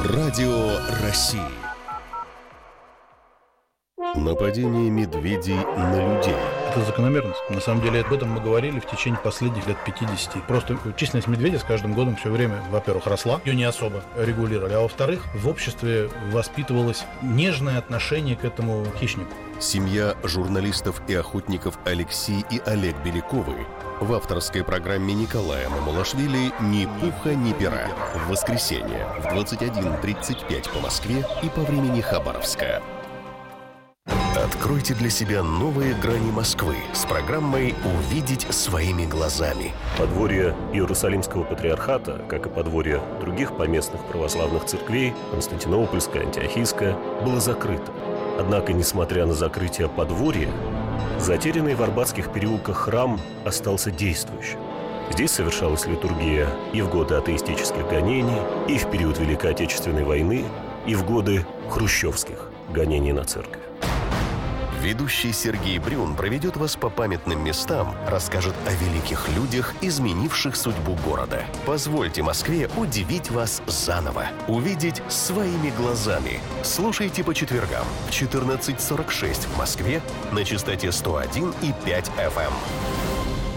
Радио России. Нападение медведей на людей. Это закономерность. На самом деле об этом мы говорили в течение последних лет 50. Просто численность медведя с каждым годом все время, во-первых, росла, ее не особо регулировали, а во-вторых, в обществе воспитывалось нежное отношение к этому хищнику. Семья журналистов и охотников Алексей и Олег Беляковы в авторской программе Николая Мамулашвили «Ни пуха, ни пера» в воскресенье в 21:35 по Москве и по времени Хабаровска. Откройте для себя новые грани Москвы с программой «Увидеть своими глазами». Подворье Иерусалимского патриархата, как и подворье других поместных православных церквей, Константинопольская, Антиохийская, было закрыто. Однако, несмотря на закрытие подворья, затерянный в арбатских переулках храм остался действующим. Здесь совершалась литургия и в годы атеистических гонений, и в период Великой Отечественной войны, и в годы хрущевских гонений на церковь. Ведущий Сергей Брюн проведет вас по памятным местам, расскажет о великих людях, изменивших судьбу города. Позвольте Москве удивить вас заново. Увидеть своими глазами. Слушайте по четвергам в 14:46 в Москве на частоте 101,5 FM.